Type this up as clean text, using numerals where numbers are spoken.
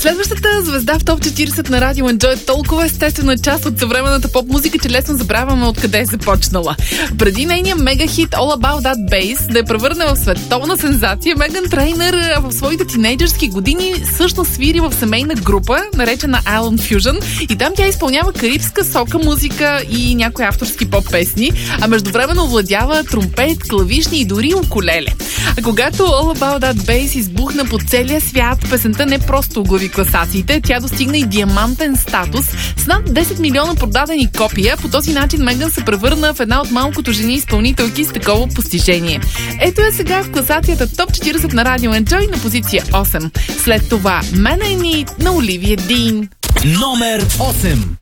Следващата звезда в топ 40 на Радио Enjoy е толкова естествена част от съвременната поп-музика, че лесно забравяме откъде е започнала. Преди нейния мегахит All About That Bass да я превърне в световна сензация, Меган Трейнър в своите тинейджърски години всъщност свири в семейна група, наречена Island Fusion, и там тя изпълнява карибска сока музика и някои авторски поп-песни, а междувременно овладява тромпет, клавишни и дори укулеле. А когато All About That Bass избухна по целия свят, песента не просто оглави класациите, тя достигна и диамантен статус с над 10 милиона продадени копия. По този начин Меган се превърна в една от малкото жени изпълнителки с такова постижение. Ето е сега в класацията топ 40 на Радио Enjoy на позиция 8. След това Man I Need на Оливия Дин. Номер 8.